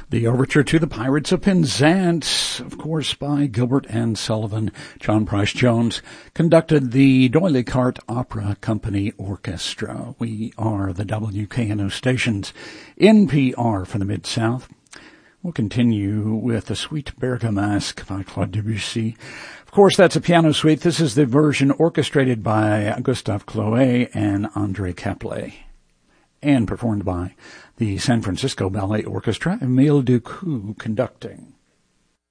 The overture to The Pirates of Penzance, of course, by Gilbert and Sullivan. John Price Jones conducted the D'Oyly Carte Opera Company Orchestra. We are the WKNO station's NPR for the Mid-South. We'll continue with the Suite Bergamasque by Claude Debussy. Of course, that's a piano suite. This is the version orchestrated by Gustave Chloé and André Caplet, and performed by the San Francisco Ballet Orchestra, Emile Ducoux conducting.